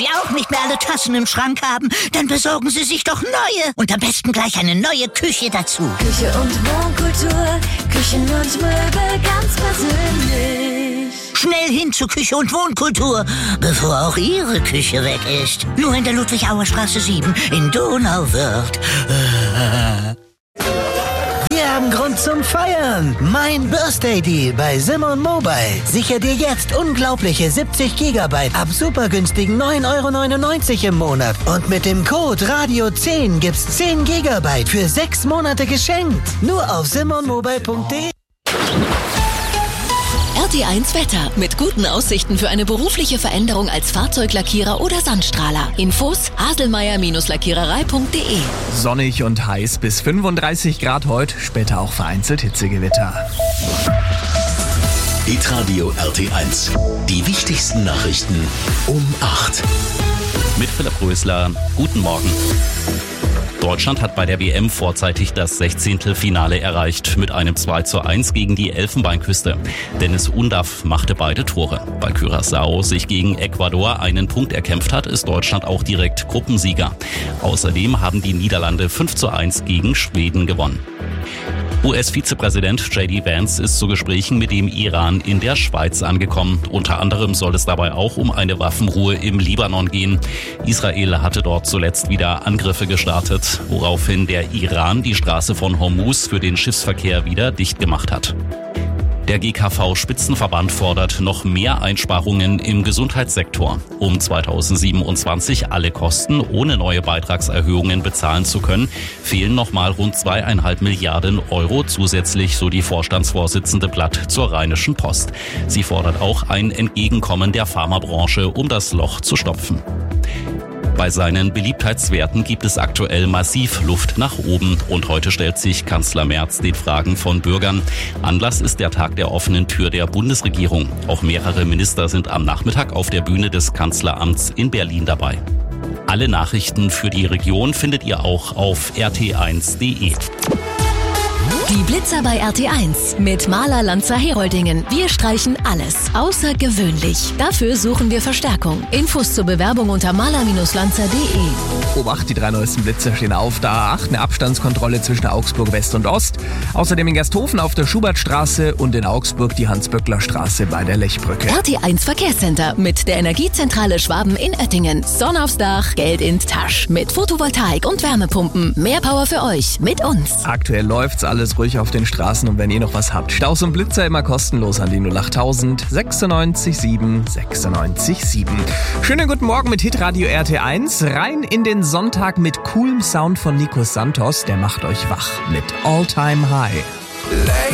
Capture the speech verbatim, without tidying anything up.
Sie auch nicht mehr alle Tassen im Schrank haben, dann besorgen Sie sich doch neue. Und am besten gleich eine neue Küche dazu. Küche und Wohnkultur, Küchen und Möbel ganz persönlich. Schnell hin zu Küche und Wohnkultur, bevor auch Ihre Küche weg ist. Nur in der Ludwig-Auer-Straße sieben in Donauwörth. Wir haben Grund zum Feiern. Mein Birthday Deal bei Simon Mobile. Sicher dir jetzt unglaubliche siebzig Gigabyte ab super günstigen neun Euro neunundneunzig im Monat. Und mit dem Code Radio zehn gibt's zehn Gigabyte für sechs Monate geschenkt. Nur auf simon mobile punkt de. R T eins Wetter. Mit guten Aussichten für eine berufliche Veränderung als Fahrzeuglackierer oder Sandstrahler. Infos haselmeier-lackiererei punkt de. Sonnig und heiß bis fünfunddreißig Grad heute, später auch vereinzelt Hitzegewitter. Hitradio R T eins. Die wichtigsten Nachrichten um acht. Mit Philipp Rösler. Guten Morgen. Deutschland hat bei der W M vorzeitig das Sechzehntelfinale erreicht mit einem zwei zu eins gegen die Elfenbeinküste. Dennis Undaff machte beide Tore. Weil Curaçao sich gegen Ecuador einen Punkt erkämpft hat, ist Deutschland auch direkt Gruppensieger. Außerdem haben die Niederlande fünf zu eins gegen Schweden gewonnen. U S-Vizepräsident J D Vance ist zu Gesprächen mit dem Iran in der Schweiz angekommen. Unter anderem soll es dabei auch um eine Waffenruhe im Libanon gehen. Israel hatte dort zuletzt wieder Angriffe gestartet, woraufhin der Iran die Straße von Hormuz für den Schiffsverkehr wieder dicht gemacht hat. Der G K V-Spitzenverband fordert noch mehr Einsparungen im Gesundheitssektor. Um zweitausendsiebenundzwanzig alle Kosten ohne neue Beitragserhöhungen bezahlen zu können, fehlen nochmal rund zweieinhalb Milliarden Euro zusätzlich, so die Vorstandsvorsitzende Blatt zur Rheinischen Post. Sie fordert auch ein Entgegenkommen der Pharmabranche, um das Loch zu stopfen. Bei seinen Beliebtheitswerten gibt es aktuell massiv Luft nach oben. Und heute stellt sich Kanzler Merz den Fragen von Bürgern. Anlass ist der Tag der offenen Tür der Bundesregierung. Auch mehrere Minister sind am Nachmittag auf der Bühne des Kanzleramts in Berlin dabei. Alle Nachrichten für die Region findet ihr auch auf r t eins punkt de. Die Blitzer bei R T eins mit Maler Lanzer Heroldingen. Wir streichen alles außergewöhnlich. Dafür suchen wir Verstärkung. Infos zur Bewerbung unter maler lanzer punkt de. Obacht, die drei neuesten Blitzer stehen auf der A acht, eine Abstandskontrolle zwischen Augsburg West und Ost. Außerdem in Gersthofen auf der Schubertstraße und in Augsburg die Hans-Böckler-Straße bei der Lechbrücke. R T eins Verkehrscenter mit der Energiezentrale Schwaben in Oettingen. Sonne aufs Dach, Geld in Tasch. Mit Photovoltaik und Wärmepumpen. Mehr Power für euch mit uns. Aktuell läuft's alles ruhig auf den Straßen und wenn ihr noch was habt, Staus und Blitzer immer kostenlos an die null achttausend sechsundneunzig sieben sechsundneunzig sieben. Schönen guten Morgen mit Hitradio R T eins. Rein in den Sonntag mit coolem Sound von Nico Santos. Der macht euch wach mit All Time High.